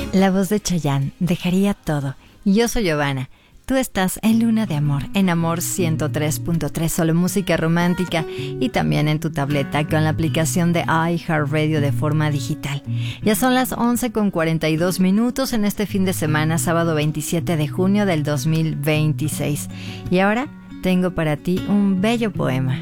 La voz de Chayanne, dejaría todo. Y yo soy Giovanna. Tú estás en Luna de Amor, en Amor 103.3, solo música romántica, y también en tu tableta con la aplicación de iHeartRadio de forma digital. Ya son las 11:42 en este fin de semana, sábado 27 de junio del 2026. Y ahora tengo para ti un bello poema.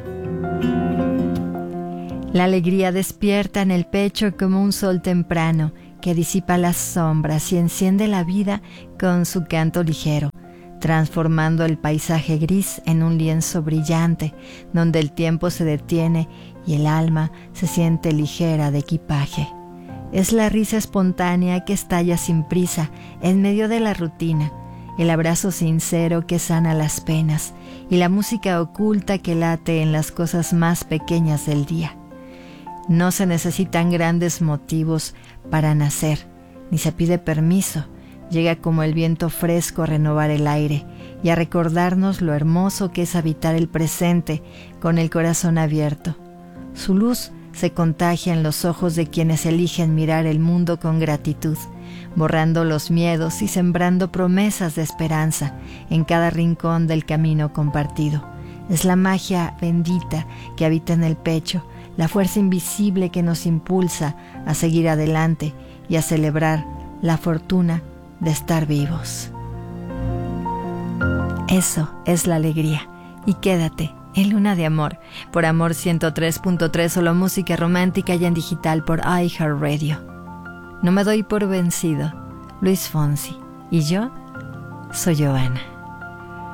La alegría despierta en el pecho como un sol temprano que disipa las sombras y enciende la vida con su canto ligero, transformando el paisaje gris en un lienzo brillante, donde el tiempo se detiene y el alma se siente ligera de equipaje. Es la risa espontánea que estalla sin prisa en medio de la rutina, el abrazo sincero que sana las penas y la música oculta que late en las cosas más pequeñas del día. No se necesitan grandes motivos para nacer, ni se pide permiso. Llega como el viento fresco a renovar el aire y a recordarnos lo hermoso que es habitar el presente con el corazón abierto. Su luz se contagia en los ojos de quienes eligen mirar el mundo con gratitud, borrando los miedos y sembrando promesas de esperanza en cada rincón del camino compartido. Es la magia bendita que habita en el pecho, la fuerza invisible que nos impulsa a seguir adelante y a celebrar la fortuna de estar vivos. Eso es la alegría. Y quédate en Luna de Amor, por Amor 103.3, solo música romántica y en digital por iHeartRadio. No me doy por vencido, Luis Fonsi. Y yo soy Giovanna.